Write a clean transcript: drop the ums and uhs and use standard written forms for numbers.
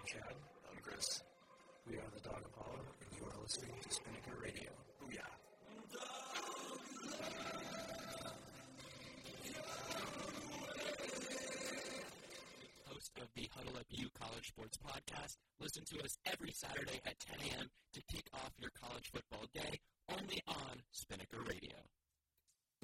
Chad. I'm Chris. We are the Dog Apollo, and you are listening to Spinnaker Radio. Booyah. Host of the Huddle Up U College Sports Podcast. Listen to us every Saturday